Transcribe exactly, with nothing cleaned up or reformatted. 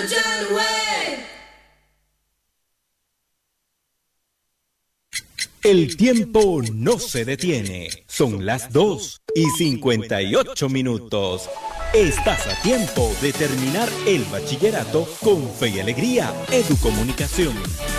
John Wayne. El tiempo no se detiene. Son las dos y cincuenta y ocho minutos. Estás a tiempo de terminar el bachillerato con fe y alegría. Educomunicación.